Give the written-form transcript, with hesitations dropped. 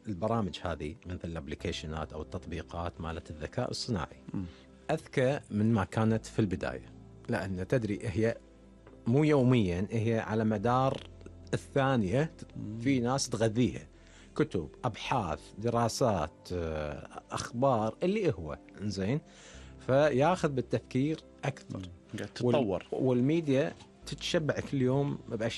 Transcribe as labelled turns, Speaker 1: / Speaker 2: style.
Speaker 1: البرامج هذه مثل الابليكيشنات أو التطبيقات مالت الذكاء الصناعي أذكى من ما كانت في البداية، لأن تدري هي مو يوميا، هي على مدار الثانية في ناس تغذيها، كتب، أبحاث، دراسات، أخبار، اللي هو إنزين، فياخذ بالتفكير أكثر.
Speaker 2: تتطور
Speaker 1: والميديا تتشبع كل يوم بأشياء